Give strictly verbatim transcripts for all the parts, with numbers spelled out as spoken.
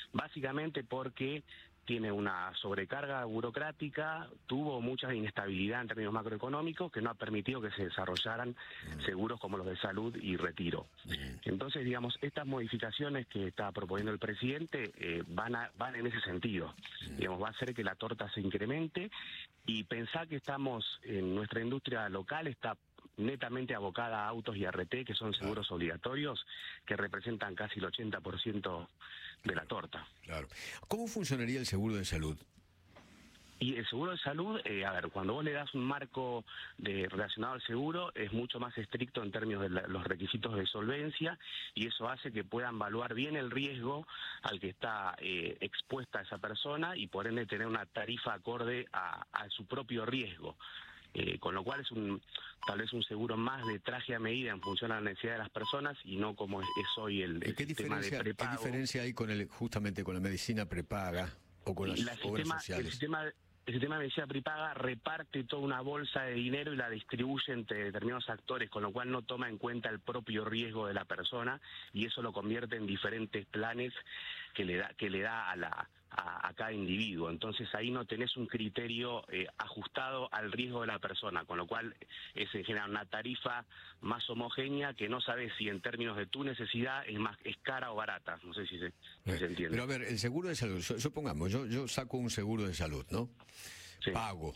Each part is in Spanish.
básicamente porque tiene una sobrecarga burocrática, tuvo mucha inestabilidad en términos macroeconómicos que no ha permitido que se desarrollaran seguros como los de salud y retiro. Entonces, digamos, estas modificaciones que está proponiendo el presidente eh, van, a, van en ese sentido. Digamos, va a hacer que la torta se incremente y pensar que estamos en nuestra industria local está netamente abocada a autos y R T, que son seguros obligatorios, que representan casi el ochenta por ciento de la torta. Claro. ¿Cómo funcionaría el seguro de salud? Y el seguro de salud, eh, a ver, cuando vos le das un marco de, relacionado al seguro, es mucho más estricto en términos de la, los requisitos de solvencia, y eso hace que puedan evaluar bien el riesgo al que está eh, expuesta esa persona y por ende tener una tarifa acorde a, a su propio riesgo. Eh, con lo cual es un tal vez un seguro más de traje a medida en función a la necesidad de las personas y no como es, es hoy el, el ¿Qué sistema diferencia, de prepago. ¿Qué diferencia hay con el justamente con la medicina prepaga o con las la obras sistema, sociales? El sistema, el sistema de medicina prepaga reparte toda una bolsa de dinero y la distribuye entre determinados actores, con lo cual no toma en cuenta el propio riesgo de la persona y eso lo convierte en diferentes planes que le da que le da a la a, a cada individuo. Entonces ahí no tenés un criterio eh, ajustado al riesgo de la persona, con lo cual eh, se genera una tarifa más homogénea que no sabes si en términos de tu necesidad es más es cara o barata. No sé si se, si se entiende. Pero a ver, el seguro de salud, yo, supongamos, yo, yo saco un seguro de salud, ¿no? Sí. Pago.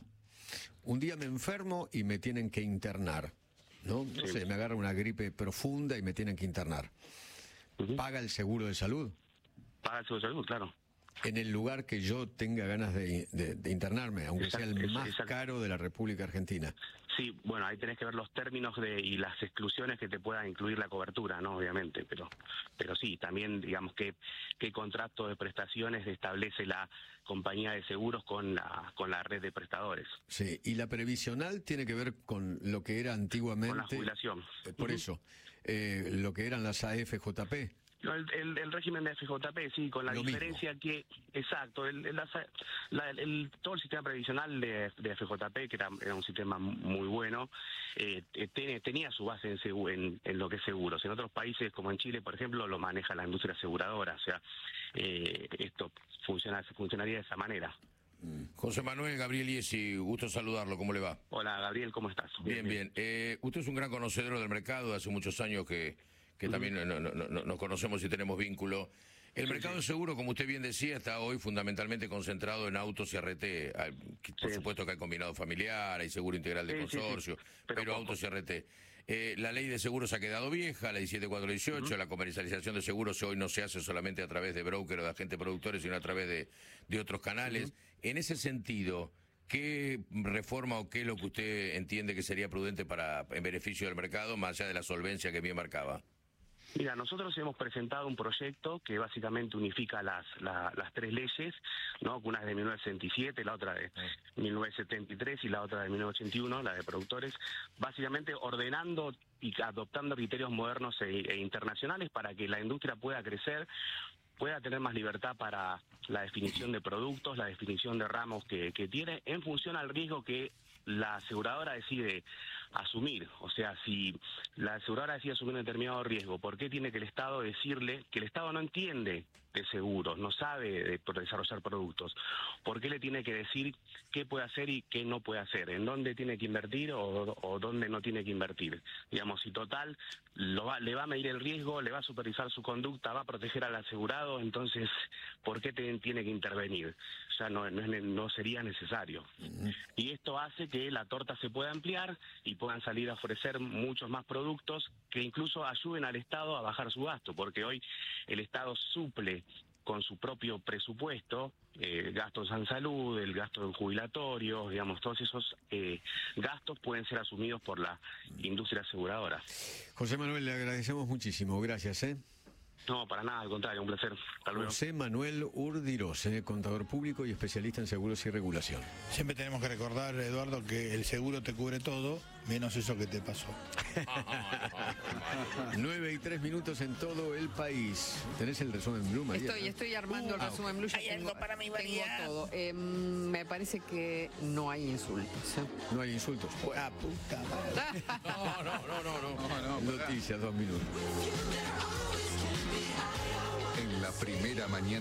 Un día me enfermo y me tienen que internar, ¿no? No sí. sé, me agarra una gripe profunda y me tienen que internar. Uh-huh. ¿Paga el seguro de salud? Paga el seguro de salud, claro. En el lugar que yo tenga ganas de, de, de internarme, aunque exacto, sea el más exacto. caro de la República Argentina. Sí, bueno, ahí tenés que ver los términos de y las exclusiones que te pueda incluir la cobertura, ¿no? Obviamente, pero pero sí, también, digamos, que qué contrato de prestaciones establece la compañía de seguros con la con la red de prestadores. Sí, y la previsional tiene que ver con lo que era antiguamente... Con la jubilación. Eh, por uh-huh. eso, eh, lo que eran las A F J P. No, el, el, el régimen de F J P, sí, con la Lo diferencia mismo. que, exacto, el, el, la, el, todo el sistema previsional de, de F J P, que era, era un sistema muy bueno, eh, ten, tenía su base en, en, en lo que es seguros. En otros países, como en Chile, por ejemplo, lo maneja la industria aseguradora, o sea, eh, esto funciona, funcionaría de esa manera. José Manuel Gabriel Iesi, gusto saludarlo, ¿cómo le va? Hola Gabriel, ¿cómo estás? Bien, bien. bien. Eh, usted es un gran conocedor del mercado, hace muchos años que... que también no, no, no, nos conocemos y tenemos vínculo. El sí, mercado sí. seguro, como usted bien decía, está hoy fundamentalmente concentrado en autos y R T. Por sí. supuesto que hay combinado familiar, hay seguro integral de sí, consorcio, sí, sí. pero, pero autos y R T. Eh, la ley de seguros ha quedado vieja, la diecisiete mil cuatrocientos dieciocho, uh-huh. la comercialización de seguros hoy no se hace solamente a través de broker o de agentes productores, sino a través de, de otros canales. Uh-huh. En ese sentido, ¿qué reforma o qué es lo que usted entiende que sería prudente para en beneficio del mercado, más allá de la solvencia que bien marcaba? Mira, nosotros hemos presentado un proyecto que básicamente unifica las la, las tres leyes, ¿no? Una es de mil novecientos sesenta y siete, la otra de mil novecientos setenta y tres y la otra de mil novecientos ochenta y uno, la de productores, básicamente ordenando y adoptando criterios modernos e, e internacionales para que la industria pueda crecer, pueda tener más libertad para la definición de productos, la definición de ramos que, que tiene, en función al riesgo que la aseguradora decide asumir. O sea, si la aseguradora decide asumir un determinado riesgo, ¿por qué tiene que el Estado decirle que el Estado no entiende de seguros, no sabe de desarrollar productos? ¿Por qué le tiene que decir qué puede hacer y qué no puede hacer? ¿En dónde tiene que invertir o, o dónde no tiene que invertir? Digamos, si total lo va, le va a medir el riesgo, le va a supervisar su conducta, va a proteger al asegurado, entonces, ¿por qué te, tiene que intervenir? Ya no, no, no sería necesario. Uh-huh. Y esto hace que la torta se pueda ampliar y puedan salir a ofrecer muchos más productos que incluso ayuden al Estado a bajar su gasto, porque hoy el Estado suple con su propio presupuesto, eh, gastos en salud, el gasto en jubilatorios, digamos, todos esos eh, gastos pueden ser asumidos por la industria aseguradora. José Manuel, le agradecemos muchísimo, gracias, ¿eh? No, para nada, al contrario, un placer. Hasta luego. José Manuel Urdirós, eh, contador público y especialista en seguros y regulación. Siempre tenemos que recordar, Eduardo, que el seguro te cubre todo, menos eso que te pasó. Nueve y tres minutos en todo el país. ¿Tenés el resumen Blue, María? Estoy, estoy armando uh, el resumen Blue. ¿Hay algo para mi María? Tengo todo. Eh, me parece que no hay insultos. ¿eh? No hay insultos. Ah, puta madre. No, no, no, no, no. no, no Noticias, dos minutos. En la primera mañana.